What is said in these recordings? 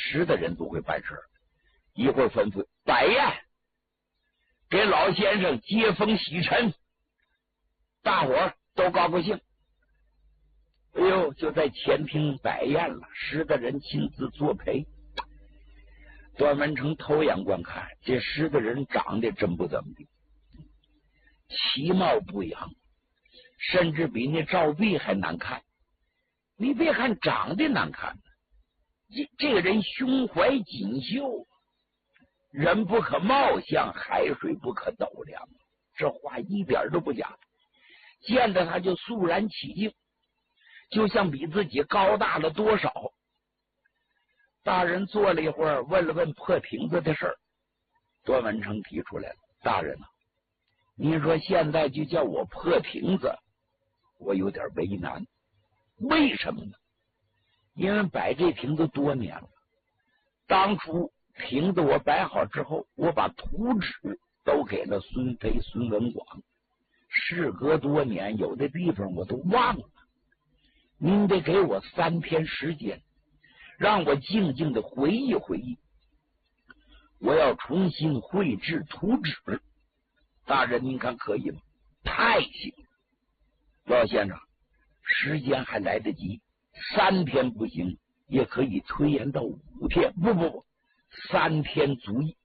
识的人都会办事。一会儿吩咐摆宴，给老先生接风洗尘，大伙儿都高高兴。哎呦，就在前厅摆宴了，识的人亲自作陪。段文成偷眼观看，这识的人长得真不怎么地，其貌不扬，甚至比那赵壁还难看。你别看长得难看，这个人胸怀锦绣，人不可貌相，海水不可斗量，这话一点都不假。见着他就肃然起敬，就像比自己高大了多少。大人坐了一会儿，问了问破瓶子的事儿。段文成提出来了：大人啊，您说现在就叫我破瓶子，我有点为难。为什么呢？因为摆这瓶子多年了，当初瓶子我摆好之后，我把图纸都给了孙飞、孙文广，事隔多年，有的地方我都忘了。您得给我3天时间，让我静静的回忆回忆，我要重新绘制图纸。大人您看可以吗？太行。老先生，时间还来得及，3天不行，也可以推延到5天。不，3天足矣。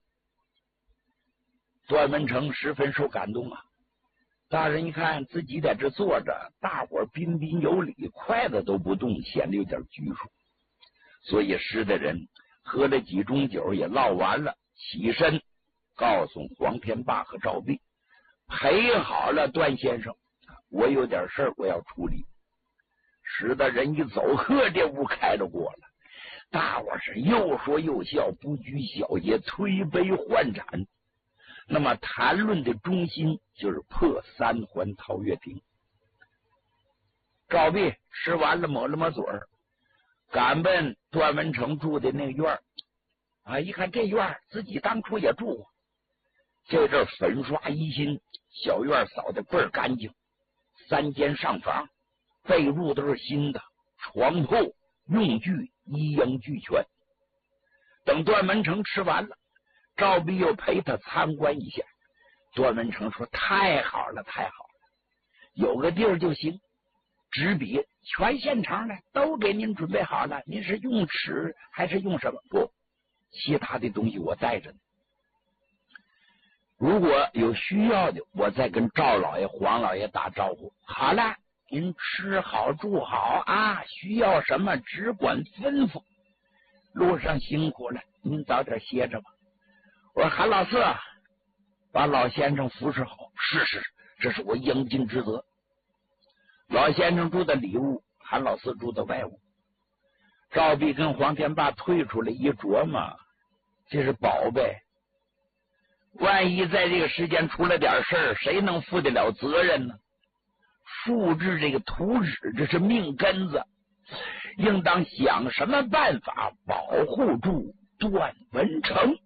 段文成十分受感动啊！大人一看自己在这坐着，大伙儿彬彬有礼，筷子都不动，显得有点拘束。所以识的人喝了几盅酒，也唠完了，起身告诉黄天霸和赵壁，陪好了段先生，我有点事儿我要处理。识的人一走，呵，这屋开了锅了，大伙是又说又笑，不拘小节，推杯换盏。那么谈论的中心就是破3环陶月亭。赵壁吃完了，抹了抹嘴儿，赶奔段文成住的那个院啊，一看这院自己当初也住过，这阵粉刷一新，小院扫得倍儿干净，3间上房，被褥都是新的，床铺用具一应俱全。等段文成吃完了，赵壁又陪他参观一下。段文成说：太好了，太好了，有个地儿就行，纸笔全现成的，都给您准备好了，您是用尺还是用什么？不，其他的东西我带着呢，如果有需要的，我再跟赵老爷、黄老爷打招呼。好了，您吃好住好啊，需要什么只管吩咐。路上辛苦了，您早点歇着吧。我说韩老四，把老先生服侍好。是，这是我应尽之责。老先生住在里屋，韩老四住在外屋。赵壁跟黄天霸退出来一琢磨，这是宝贝，万一在这个时间出了点事儿，谁能负得了责任呢？复制这个图纸，这是命根子，应当想什么办法保护住段文成。